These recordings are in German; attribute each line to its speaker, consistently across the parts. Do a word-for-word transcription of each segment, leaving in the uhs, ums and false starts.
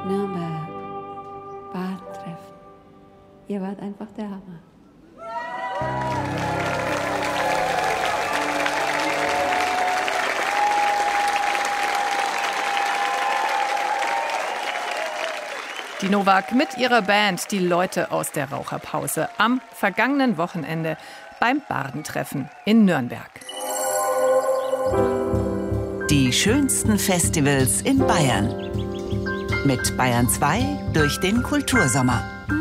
Speaker 1: Nürnberg, Badentreffen. Ihr wart einfach der Hammer.
Speaker 2: Die Novak mit ihrer Band, die Leute aus der Raucherpause, am vergangenen Wochenende beim Badentreffen in Nürnberg.
Speaker 3: Die schönsten Festivals in Bayern. Mit Bayern zwei durch den Kultursommer.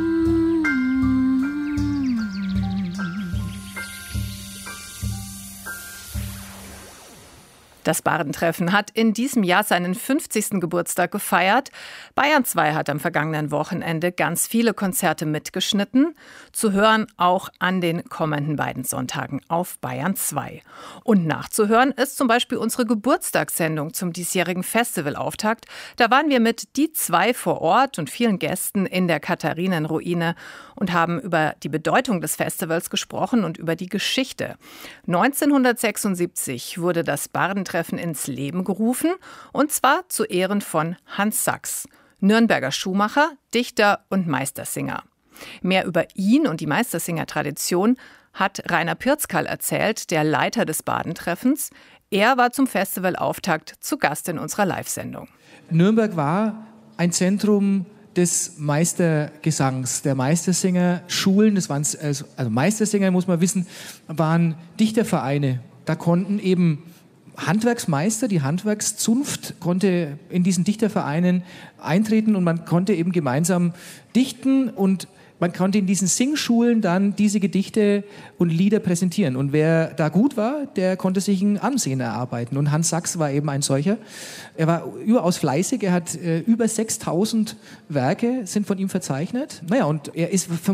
Speaker 2: Das Badentreffen hat in diesem Jahr seinen fünfzigsten Geburtstag gefeiert. Bayern zwei hat am vergangenen Wochenende ganz viele Konzerte mitgeschnitten. Zu hören auch an den kommenden beiden Sonntagen auf Bayern zwei. Und nachzuhören ist zum Beispiel unsere Geburtstagssendung zum diesjährigen Festivalauftakt. Da waren wir mit Die zwei vor Ort und vielen Gästen in der Katharinenruine und haben über die Bedeutung des Festivals gesprochen und über die Geschichte. neunzehnhundertsechsundsiebzig wurde das Badentreffen ins Leben gerufen, und zwar zu Ehren von Hans Sachs, Nürnberger Schuhmacher, Dichter und Meistersinger. Mehr über ihn und die Meistersinger-Tradition hat Rainer Pirzkal erzählt, der Leiter des Badentreffens. Er war zum Festivalauftakt zu Gast in unserer Live-Sendung.
Speaker 4: Nürnberg war ein Zentrum des Meistergesangs, der Meistersinger, Schulen. Das waren, also Meistersinger, muss man wissen, waren Dichtervereine. Da konnten eben Handwerksmeister, die Handwerkszunft konnte in diesen Dichtervereinen eintreten und man konnte eben gemeinsam dichten und man konnte in diesen Singschulen dann diese Gedichte und Lieder präsentieren. Und wer da gut war, der konnte sich ein Ansehen erarbeiten. Und Hans Sachs war eben ein solcher. Er war überaus fleißig. Er hat äh, über sechstausend Werke sind von ihm verzeichnet. Naja, und er ist